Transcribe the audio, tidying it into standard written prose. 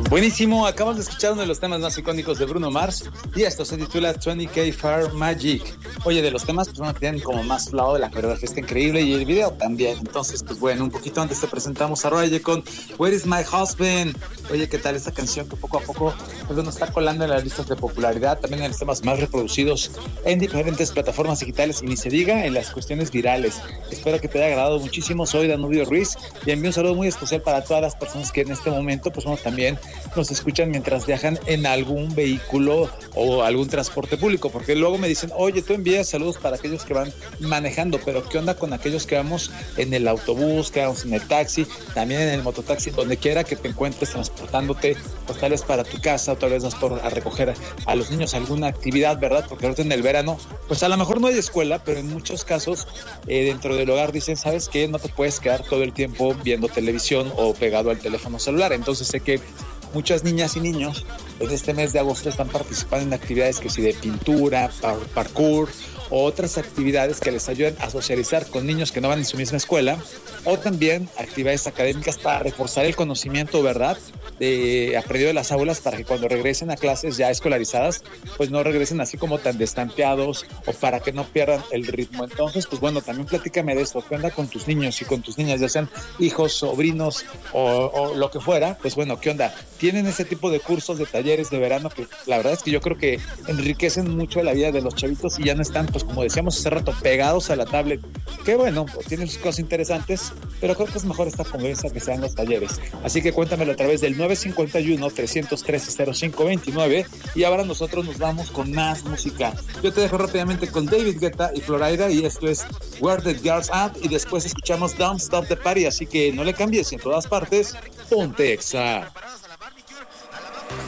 Buenísimo, acabamos de escuchar uno de los temas más icónicos de Bruno Mars y esto se titula 20K Far Magic. Oye, de los temas pues tienen como más lado de la coreografía, está increíble y el video también. Entonces, pues bueno, un poquito antes te presentamos a Roye con Where is my husband? Oye, ¿qué tal esta canción que poco a poco pues bueno, está colando en las listas de popularidad, también en los temas más reproducidos en diferentes plataformas digitales y ni se diga en las cuestiones virales? Espero que te haya agradado muchísimo. Soy Danubio Ruiz y envío un saludo muy especial para todas las personas que en este momento pues bueno, también nos escuchan mientras viajan en algún vehículo o algún transporte público, porque luego me dicen, oye, tú envías saludos para aquellos que van manejando, pero ¿qué onda con aquellos que vamos en el autobús, que vamos en el taxi, también en el mototaxi, donde quiera que te encuentres transportándote, pues tal vez para tu casa o tal vez vas a recoger a los niños alguna actividad, ¿verdad? Porque ahorita en el verano, pues a lo mejor no hay escuela, pero en muchos casos dentro del hogar dicen, ¿sabes qué? No te puedes quedar todo el tiempo viendo televisión o pegado al teléfono celular. Entonces sé que muchas niñas y niños en este mes de agosto están participando en actividades que sí de pintura, parkour o otras actividades que les ayuden a socializar con niños que no van en su misma escuela, o también actividades académicas para reforzar el conocimiento, ¿verdad?, aprendido de las aulas, para que cuando regresen a clases ya escolarizadas, pues no regresen así como tan destanteados o para que no pierdan el ritmo. Entonces, pues bueno, también platícame de esto. ¿Qué onda con tus niños y con tus niñas, ya sean hijos, sobrinos o lo que fuera? Pues bueno, ¿qué onda? ¿Tienen ese tipo de cursos, de talleres de verano que la verdad es que yo creo que enriquecen mucho la vida de los chavitos y ya no están, pues como decíamos hace rato, pegados a la tablet? Que bueno, pues tienen sus cosas interesantes, pero creo que es mejor esta convivencia que sean los talleres. Así que cuéntamelo a través del 951-313-0529 y ahora nosotros nos vamos con más música. Yo te dejo rápidamente con David Guetta y Florida y esto es Where the Girls At y después escuchamos Don't Stop the Party, así que no le cambies y en todas partes, ponte Exa.